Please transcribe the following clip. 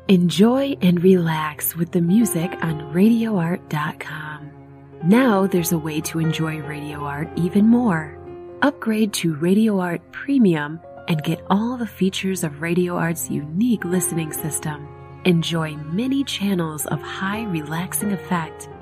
Enjoy and relax with the music on RadioArt.com. Now there's a way to enjoy Radio Art even more. Upgrade to Radio Art Premium and get all the features of Radio Art's unique listening system. Enjoy many channels of high relaxing effect